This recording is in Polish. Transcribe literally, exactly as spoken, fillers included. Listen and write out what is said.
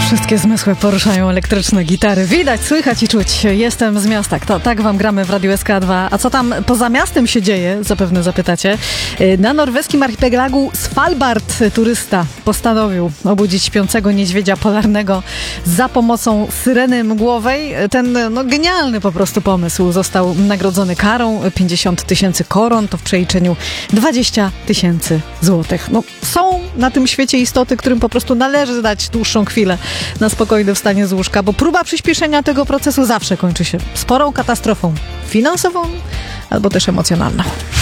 Wszystkie zmysły poruszają elektryczne gitary. Widać, słychać i czuć. Jestem z miasta. To, tak wam gramy w Radiu S K dwa. A co tam poza miastem się dzieje? Zapewne zapytacie. Na norweskim archipelagu Svalbard turysta postanowił obudzić śpiącego niedźwiedzia polarnego za pomocą syreny mgłowej. Ten no, genialny po prostu pomysł został nagrodzony karą pięćdziesiąt tysięcy koron. To w przeliczeniu dwadzieścia tysięcy złotych. No, są na tym świecie istoty, którym po prostu należy dać dłuższą chwilę na spokojne wstanie z łóżka, bo próba przyspieszenia tego procesu zawsze kończy się sporą katastrofą finansową albo też emocjonalną.